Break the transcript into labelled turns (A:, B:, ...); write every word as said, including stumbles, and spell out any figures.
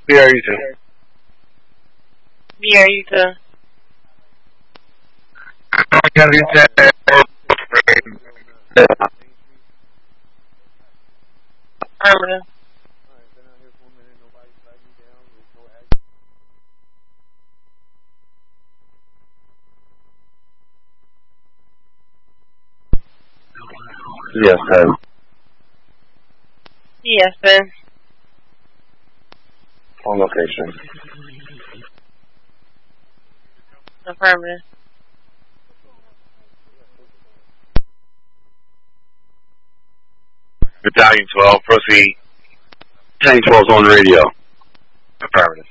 A: We hear you too.
B: We hear you too. Affirmative.
A: Yes, sir.
B: Yes, sir.
A: On location.
B: Affirmative.
A: Battalion twelve, proceed. Battalion twelve is on radio. Affirmative.